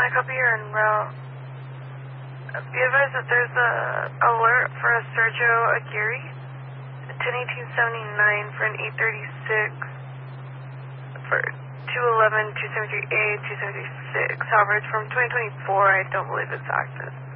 I copy your en route? Be advised that there's a alert for a Sergio Aguirre, 10/18/79 for an 836 for 211, 273A, 276. However, it's from 2024. I don't believe it's active.